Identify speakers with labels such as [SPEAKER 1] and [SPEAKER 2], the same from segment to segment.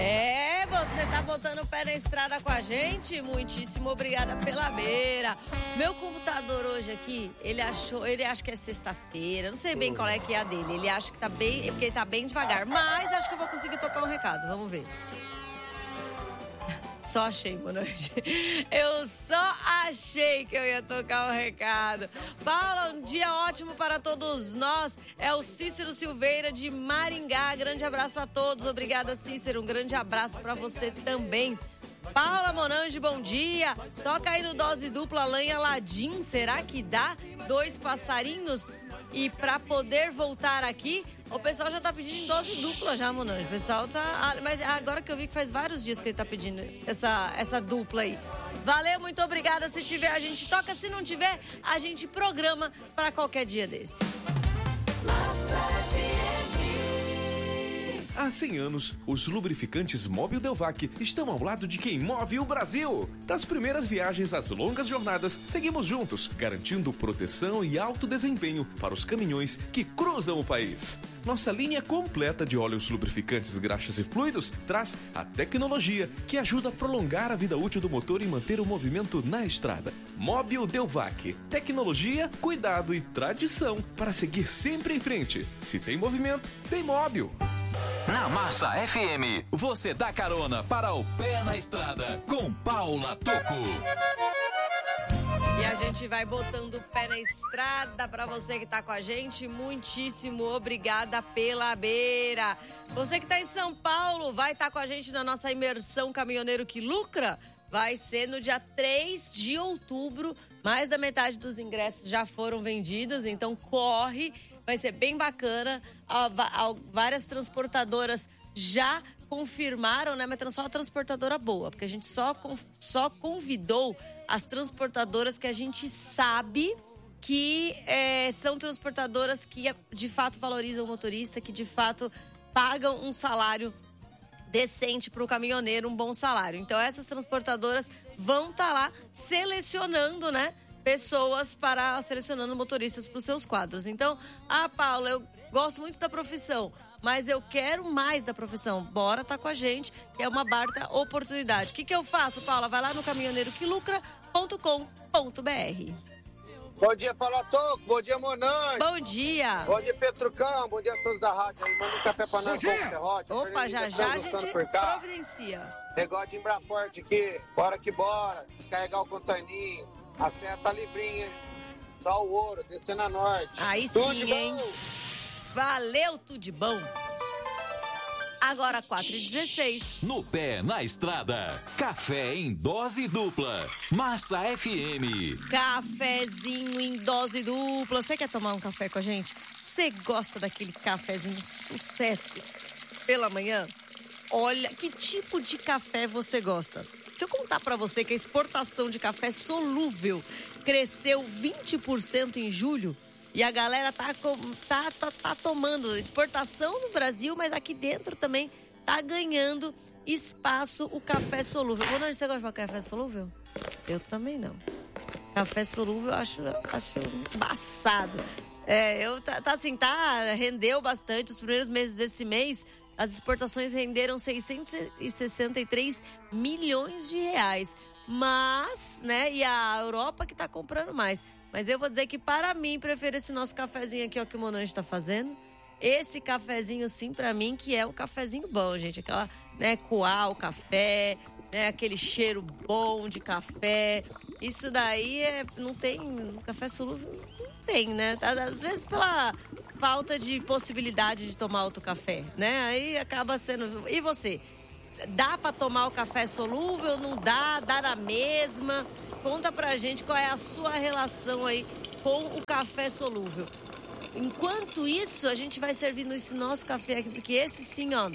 [SPEAKER 1] Você tá botando o pé na estrada com a gente? Muitíssimo obrigada pela beira. Meu computador hoje aqui, ele acha que é sexta-feira. Não sei bem qual é que é a dele. Ele acha que tá bem, porque ele tá bem devagar. Mas acho que eu vou conseguir tocar um recado. Vamos ver. Só achei, Monange. Eu só achei que eu ia tocar um recado. Paula, um dia ótimo para todos nós. É o Cícero Silveira de Maringá. Grande abraço a todos. Obrigada, Cícero. Um grande abraço para você também. Paula Monange, bom dia. Toca aí no Dose Dupla Lanha Aladim. Será que dá 2 passarinhos? E para poder voltar aqui... O pessoal já tá pedindo dose dupla já, Monange. O pessoal tá... Mas agora que eu vi que faz vários dias que ele tá pedindo essa dupla aí. Valeu, muito obrigada. Se tiver, a gente toca. Se não tiver, a gente programa pra qualquer dia desses.
[SPEAKER 2] Há 100 anos, os lubrificantes Mobil Delvac estão ao lado de quem move o Brasil. Das primeiras viagens às longas jornadas, seguimos juntos, garantindo proteção e alto desempenho para os caminhões que cruzam o país. Nossa linha completa de óleos lubrificantes, graxas e fluidos traz a tecnologia que ajuda a prolongar a vida útil do motor e manter o movimento na estrada. Mobil Delvac. Tecnologia, cuidado e tradição para seguir sempre em frente. Se tem movimento, tem Mobil.
[SPEAKER 3] Na Massa FM, você dá carona para o pé na estrada com Paula Tocco.
[SPEAKER 1] E a gente vai botando o pé na estrada para você que tá com a gente. Muitíssimo obrigada pela beira. Você que tá em São Paulo, vai estar com a gente na nossa imersão Caminhoneiro que Lucra. Vai ser no dia 3 de outubro. Mais da metade dos ingressos já foram vendidos, então corre. Vai ser bem bacana. Várias transportadoras já confirmaram, né? Mas só uma transportadora boa, porque a gente só convidou as transportadoras que a gente sabe que são transportadoras que de fato valorizam o motorista, que de fato pagam um salário decente para o caminhoneiro, um bom salário. Então essas transportadoras vão estar lá selecionando, né? Selecionando motoristas para os seus quadros. Então, Paula, eu gosto muito da profissão, mas eu quero mais da profissão. Bora tá com a gente, que é uma baita oportunidade. O que eu faço, Paula? Vai lá no caminhoneiroquilucra.com.br.
[SPEAKER 4] Bom dia, Paula Tocco. Bom dia, Monange.
[SPEAKER 1] Bom dia.
[SPEAKER 4] Bom dia, Petrucão. Bom dia a todos da rádio aí. Manda um café pra nós, com serrote.
[SPEAKER 1] Opa, já a gente providencia.
[SPEAKER 4] Negócio de Embraporte aqui. Bora que bora. Descarregar o contaninho. A serra tá livrinha, hein? Só o ouro, descendo a norte.
[SPEAKER 1] Aí
[SPEAKER 4] tudo
[SPEAKER 1] sim,
[SPEAKER 4] de bom.
[SPEAKER 1] hein? Valeu, tudo de bom. Agora 4h16.
[SPEAKER 3] No pé, na estrada. Café em dose dupla. Massa FM.
[SPEAKER 1] Cafezinho em dose dupla. Você quer tomar um café com a gente? Você gosta daquele cafezinho sucesso pela manhã? Olha, que tipo de café você gosta? Se eu contar pra você que a exportação de café solúvel cresceu 20% em julho e a galera tá tomando exportação no Brasil, mas aqui dentro também tá ganhando espaço o café solúvel. Monange, você gosta de café solúvel? Eu também não. Café solúvel eu acho embaçado. Rendeu bastante os primeiros meses desse mês. As exportações renderam 663 milhões de reais. Mas, né, e a Europa que tá comprando mais. Mas eu vou dizer que, para mim, prefiro esse nosso cafezinho aqui, ó, que o Monange tá fazendo. Esse cafezinho, sim, pra mim, que é um cafezinho bom, gente. Aquela, né, coar o café, né, aquele cheiro bom de café. Isso daí não tem, café solúvel não tem, né? Às vezes pela falta de possibilidade de tomar outro café, né? Aí acaba sendo... E você? Dá pra tomar o café solúvel? Não dá? Dá na mesma? Conta pra gente qual é a sua relação aí com o café solúvel. Enquanto isso, a gente vai servindo esse nosso café aqui, porque esse sim, ó...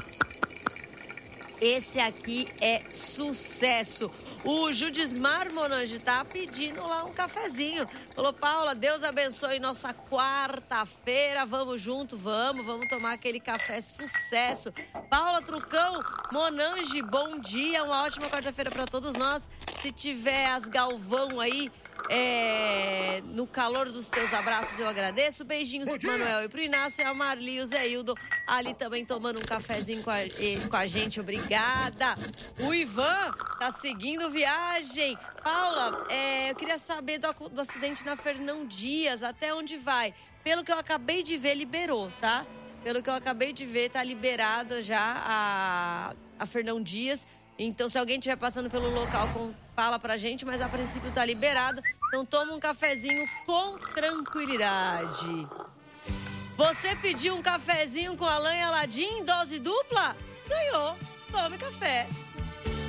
[SPEAKER 1] Esse aqui é sucesso. O Judismar Monange tá pedindo lá um cafezinho. Falou, Paula, Deus abençoe nossa quarta-feira. Vamos junto, vamos tomar aquele café sucesso. Paula Trucão, Monange, bom dia. Uma ótima quarta-feira para todos nós. Se tiver as Galvão aí, No calor dos teus abraços eu agradeço. Beijinhos pro Manuel e pro Inácio, a Marli e o Zé Hildo ali também tomando um cafezinho com a gente. Obrigada. O Ivan tá seguindo viagem. Paula, eu queria saber do acidente na Fernão Dias, até onde vai? Pelo que eu acabei de ver, liberou, tá? Pelo que eu acabei de ver, tá liberada já a Fernão Dias. Então, se alguém estiver passando pelo local, fala pra gente, mas a princípio tá liberado. Então, toma um cafezinho com tranquilidade. Você pediu um cafezinho com Alain e Aladim em dose dupla? Ganhou. Tome café.